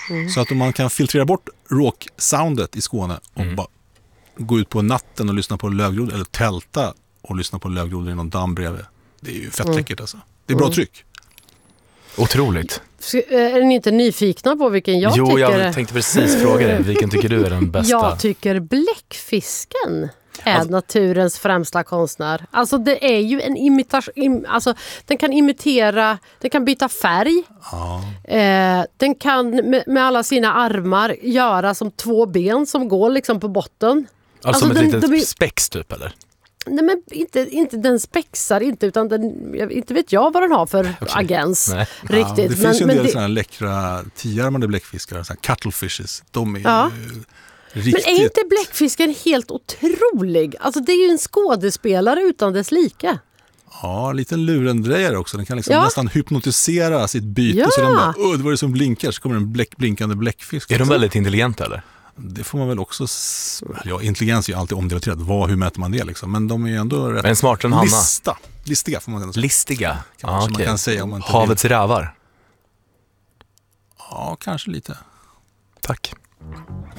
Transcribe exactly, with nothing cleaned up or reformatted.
Mm. Så att om man kan filtrera bort råk-soundet i Skåne och Mm. bara gå ut på natten och lyssna på lövgrodor eller tälta och lyssna på lövgrodor i någon damm bredvid. Det är ju fett Mm. läckert alltså. Det är bra Mm. tryck. Otroligt. Är ni inte nyfikna på vilken jag jo, tycker? jag tänkte precis fråga dig. Vilken tycker du är den bästa? Jag tycker bläckfisken är Alltså- naturens främsta konstnär. Alltså det är ju en imitation. Im, alltså, den kan imitera, den kan byta färg. Ja. Eh, den kan med, med alla sina armar göra som två ben som går liksom på botten. Alltså, som den- ett litet de är- spex typ, eller? Nej, men inte, inte den spexar inte, utan den, jag, inte vet jag vad den har för agens. Nej. Ja, Riktigt. det men, finns ju en men del det- sådana här läckra tioarmade bläckfiskar, såna här cuttlefishes. De är Ja. ju Men riktigt... är inte bläckfisken helt otrolig? Alltså det är ju en skådespelare utan dess like. Ja, en liten lurendrejare också. Den kan liksom Ja. nästan hypnotisera sitt byte. Ja. Så den bara, åh, det var det som blinkar. Så kommer en bläck, blinkande bläckfisk. Är de också. väldigt intelligenta, eller? Det får man väl också... s- Ja, intelligens är ju alltid omdebatterat. Vad, hur mäter man det liksom? Men de är ju ändå rätt Men smartare än Hanna. lista. Listiga får man ändå säga. Listiga. Kanske Ah, man okej. kan säga om man inte Havets rävar. Ja, kanske lite. Tack.